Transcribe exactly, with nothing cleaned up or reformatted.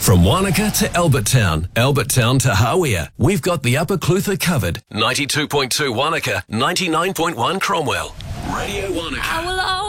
From Wanaka to Albertown, Albertown to Hawea, we've got the Upper Clutha covered. ninety-two point two Wanaka, ninety-nine point one Cromwell. Radio Wanaka.